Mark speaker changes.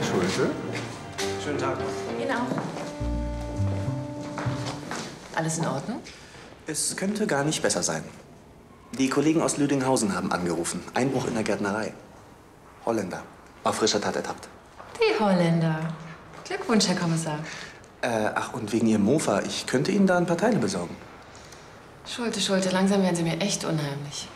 Speaker 1: Schulte.
Speaker 2: Schönen Tag.
Speaker 3: Ihnen auch. Alles in Ordnung?
Speaker 4: Es könnte gar nicht besser sein. Die Kollegen aus Lüdinghausen haben angerufen. Einbruch in der Gärtnerei. Holländer. Auf frischer Tat ertappt.
Speaker 3: Die Holländer. Glückwunsch, Herr Kommissar.
Speaker 4: Ach, und wegen Ihrem Mofa. Ich könnte Ihnen da ein paar Teile besorgen.
Speaker 3: Schulte, langsam werden Sie mir echt unheimlich.